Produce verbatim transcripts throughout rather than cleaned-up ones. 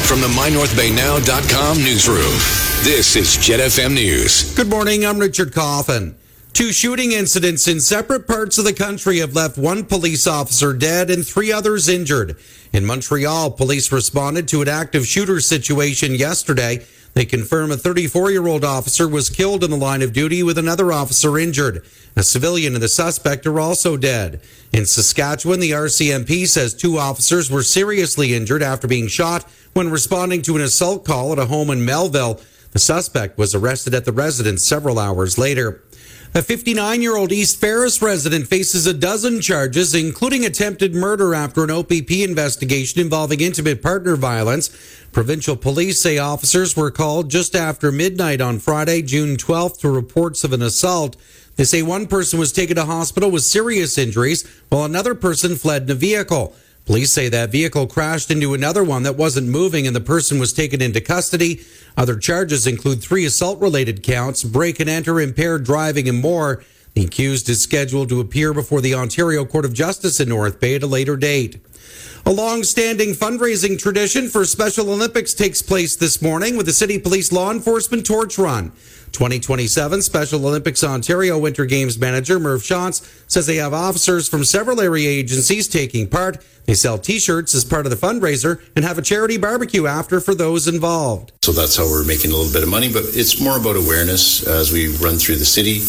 from the my north bay now dot com newsroom, this is Jet F M News. Good morning, I'm Richard Coffin. Two shooting incidents in separate parts of the country have left one police officer dead and three others injured. In Montreal, police responded to an active shooter situation yesterday. They confirm a thirty-four-year-old officer was killed in the line of duty with another officer injured. A civilian and the suspect are also dead. In Saskatchewan, the R C M P says two officers were seriously injured after being shot when responding to an assault call at a home in Melville. The suspect was arrested at the residence several hours later. A fifty-nine-year-old East Ferris resident faces a dozen charges, including attempted murder after an O P P investigation involving intimate partner violence. Provincial police say officers were called just after midnight on Friday, June twelfth, to reports of an assault. They say one person was taken to hospital with serious injuries, while another person fled in a vehicle. Police say that vehicle crashed into another one that wasn't moving and the person was taken into custody. Other charges include three assault-related counts, break and enter, impaired driving, and more. The accused is scheduled to appear before the Ontario Court of Justice in North Bay at a later date. A long-standing fundraising tradition for Special Olympics takes place this morning with the City Police Law Enforcement Torch Run. twenty twenty-seven Special Olympics Ontario Winter Games manager Murph Shantz says they have officers from several area agencies taking part. They sell T-shirts as part of the fundraiser and have a charity barbecue after for those involved. So that's how we're making a little bit of money, but it's more about awareness as we run through the city.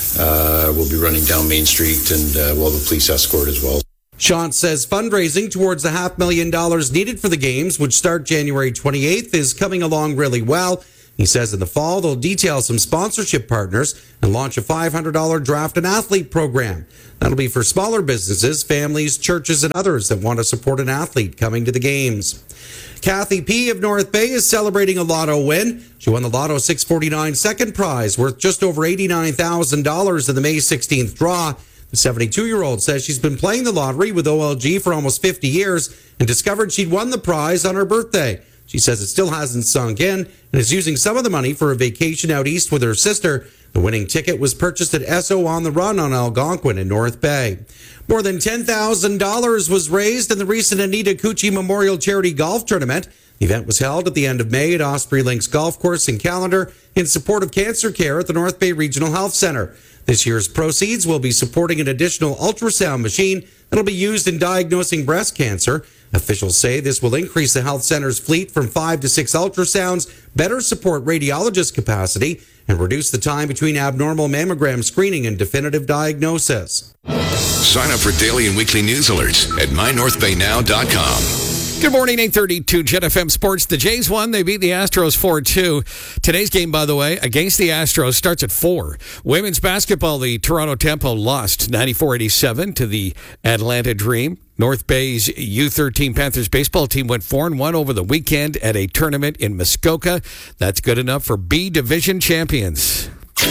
Uh, we'll be running down Main Street and uh, we'll have a police escort as well. Shantz says fundraising towards the half million dollars needed for the games, which start January twenty-eighth, is coming along really well. He says in the fall, they'll detail some sponsorship partners and launch a five hundred dollars draft and athlete program. That'll be for smaller businesses, families, churches, and others that want to support an athlete coming to the games. Kathy P. of North Bay is celebrating a lotto win. She won the Lotto six forty-nine second prize, worth just over eighty-nine thousand dollars in the May sixteenth draw. The seventy-two-year-old says she's been playing the lottery with O L G for almost fifty years and discovered she'd won the prize on her birthday. She says it still hasn't sunk in and is using some of the money for a vacation out east with her sister. The winning ticket was purchased at Esso on the Run on Algonquin in North Bay. More than ten thousand dollars was raised in the recent Anita Cucci Memorial Charity Golf Tournament. The event was held at the end of May at Osprey Links Golf Course and Calendar in support of cancer care at the North Bay Regional Health Centre. This year's proceeds will be supporting an additional ultrasound machine that will be used in diagnosing breast cancer. Officials say this will increase the health center's fleet from five to six ultrasounds, better support radiologist capacity, and reduce the time between abnormal mammogram screening and definitive diagnosis. Sign up for daily and weekly news alerts at my north bay now dot com. Good morning, eight thirty-two Jet F M Sports. The Jays won. They beat the Astros four two. Today's game, by the way, against the Astros starts at four. Women's basketball, the Toronto Tempo lost ninety-four eighty-seven to the Atlanta Dream. North Bay's U thirteen Panthers baseball team went four and one over the weekend at a tournament in Muskoka. That's good enough for B Division champions.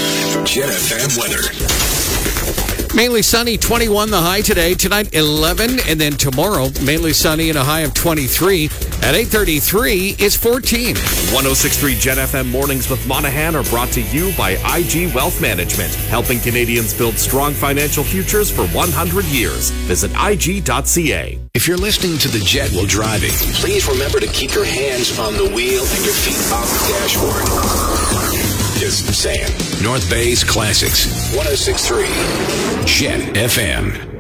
Jet F M weather. Mainly sunny, twenty-one the high today. Tonight, eleven, and then tomorrow, mainly sunny and a high of twenty-three. At eight thirty-three, it's fourteen. one oh six point three Jet F M Mornings with Monahan are brought to you by I G Wealth Management, helping Canadians build strong financial futures for one hundred years. Visit I G dot C A. If you're listening to the Jet while driving, please remember to keep your hands on the wheel and your feet off the dashboard. Just saying. North Bay's Classics. one oh six point three Jet F M.